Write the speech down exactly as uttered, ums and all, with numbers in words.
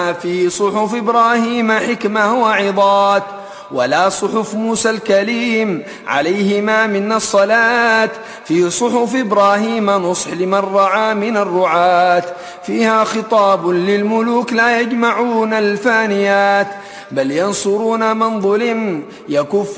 في صحف إبراهيم حكمة وعظات، ولا صحف موسى الكليم عليهما منا الصلاة. في صحف إبراهيم نصح لمن رعى من الرعاة، فيها خطاب للملوك لا يجمعون الفانيات، بل ينصرون من ظلم يكف